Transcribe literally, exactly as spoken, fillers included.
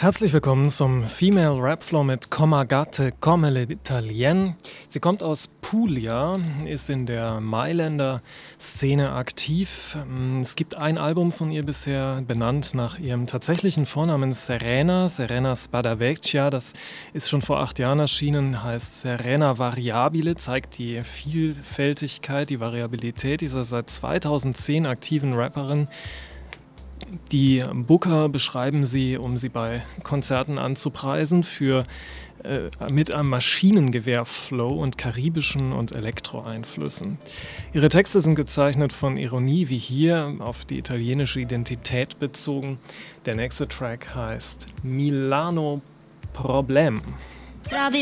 Herzlich willkommen zum Female Rap Flow mit Come Gatte, Come l'Italien. Sie kommt aus Puglia, ist in der Mailänder Szene aktiv. Es gibt ein Album von ihr bisher benannt nach ihrem tatsächlichen Vornamen Serena, Serena Spadavecchia. Das ist schon vor acht Jahren erschienen, heißt Serena Variabile, zeigt die Vielfältigkeit, die Variabilität dieser seit zweitausendzehn aktiven Rapperin. Die Booker beschreiben sie, um sie bei Konzerten anzupreisen, für äh, mit einem Maschinengewehr-Flow und karibischen und Elektro-Einflüssen. Ihre Texte sind gezeichnet von Ironie, wie hier, auf die italienische Identität bezogen. Der nächste Track heißt Milano Problem. Tra di